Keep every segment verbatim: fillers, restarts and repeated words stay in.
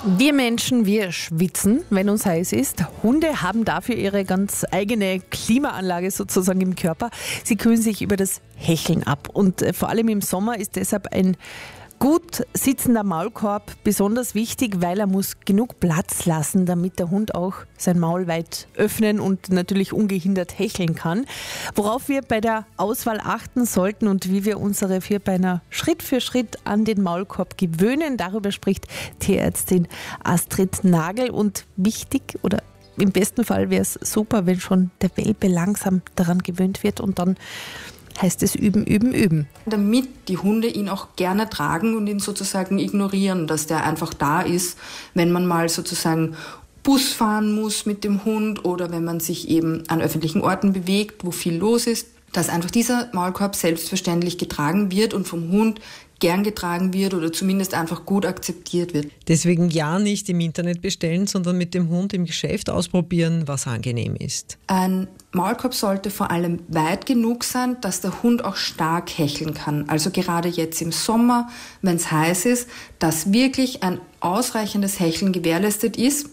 Wir Menschen, wir schwitzen, wenn uns heiß ist. Hunde haben dafür ihre ganz eigene Klimaanlage sozusagen im Körper. Sie kühlen sich über das Hecheln ab. Und vor allem im Sommer ist deshalb ein gut sitzender Maulkorb besonders wichtig, weil er muss genug Platz lassen, damit der Hund auch sein Maul weit öffnen und natürlich ungehindert hecheln kann. Worauf wir bei der Auswahl achten sollten und wie wir unsere Vierbeiner Schritt für Schritt an den Maulkorb gewöhnen, darüber spricht Tierärztin Astrid Nagel. Und wichtig oder im besten Fall wäre es super, wenn schon der Welpe langsam daran gewöhnt wird und dann heißt es üben, üben, üben. Damit die Hunde ihn auch gerne tragen und ihn sozusagen ignorieren, dass der einfach da ist, wenn man mal sozusagen Bus fahren muss mit dem Hund oder wenn man sich eben an öffentlichen Orten bewegt, wo viel los ist, dass einfach dieser Maulkorb selbstverständlich getragen wird und vom Hund gern getragen wird oder zumindest einfach gut akzeptiert wird. Deswegen ja nicht im Internet bestellen, sondern mit dem Hund im Geschäft ausprobieren, was angenehm ist. Ein Maulkorb sollte vor allem weit genug sein, dass der Hund auch stark hecheln kann. Also gerade jetzt im Sommer, wenn es heiß ist, dass wirklich ein ausreichendes Hecheln gewährleistet ist,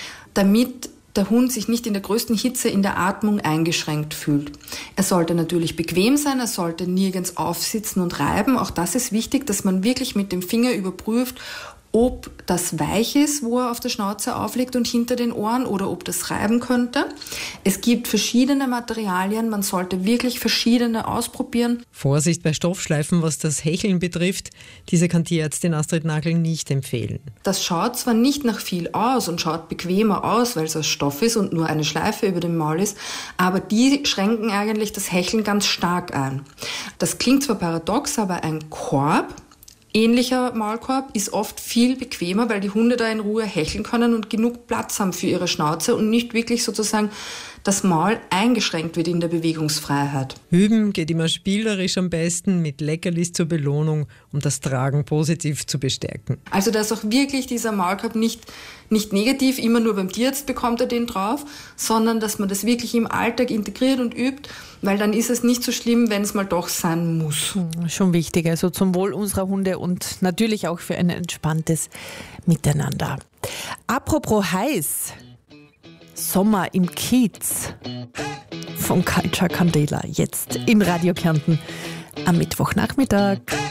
damit der Hund sich nicht in der größten Hitze in der Atmung eingeschränkt fühlt. Er sollte natürlich bequem sein, er sollte nirgends aufsitzen und reiben. Auch das ist wichtig, dass man wirklich mit dem Finger überprüft, ob das weich ist, wo er auf der Schnauze aufliegt und hinter den Ohren oder ob das reiben könnte. Es gibt verschiedene Materialien, man sollte wirklich verschiedene ausprobieren. Vorsicht bei Stoffschleifen, was das Hecheln betrifft. Diese kann Tierärztin Astrid Nagel nicht empfehlen. Das schaut zwar nicht nach viel aus und schaut bequemer aus, weil es aus Stoff ist und nur eine Schleife über dem Maul ist, aber die schränken eigentlich das Hecheln ganz stark ein. Das klingt zwar paradox, aber ein Korb, ähnlicher Maulkorb, ist oft viel bequemer, weil die Hunde da in Ruhe hecheln können und genug Platz haben für ihre Schnauze und nicht wirklich sozusagen das Maul eingeschränkt wird in der Bewegungsfreiheit. Üben geht immer spielerisch am besten mit Leckerlis zur Belohnung, um das Tragen positiv zu bestärken. Also dass auch wirklich dieser Maulkorb nicht, nicht negativ, immer nur beim Tierarzt bekommt er den drauf, sondern dass man das wirklich im Alltag integriert und übt, weil dann ist es nicht so schlimm, wenn es mal doch sein muss. Schon wichtig, also zum Wohl unserer Hunde und natürlich auch für ein entspanntes Miteinander. Apropos heiß. Sommer im Kiez von Culture Candela, jetzt in Radio Kärnten am Mittwochnachmittag.